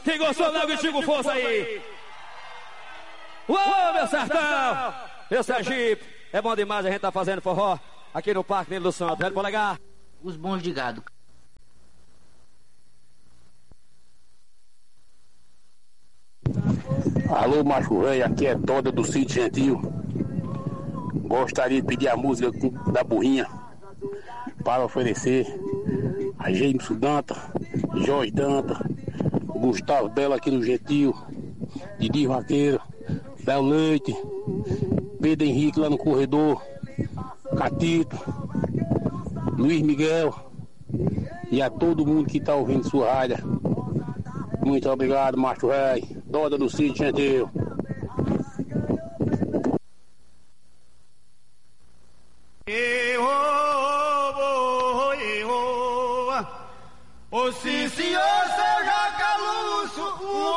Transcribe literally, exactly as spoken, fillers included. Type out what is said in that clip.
Quem gostou, dá o Vitinho com força aí. Uou, meu sertão! Meu Sergipe, é bom demais a gente tá fazendo forró aqui no Parque Nilo do Santo. Velho Polegar. Os bons de gado. Alô, macho velho, aqui é Toda do Sítio Gentil. Gostaria de pedir a música da Burrinha para oferecer a Jameson Danta, Jorge Danta, Gustavo Belo aqui no Gentil, Didi Vaqueiro, Bel Leite, Pedro Henrique lá no corredor, Catito, Luiz Miguel e a todo mundo que está ouvindo sua rádio. Muito obrigado, macho velho. Toda do Sítio Gentil. Ô, sim, senhor, seu Jacaluço.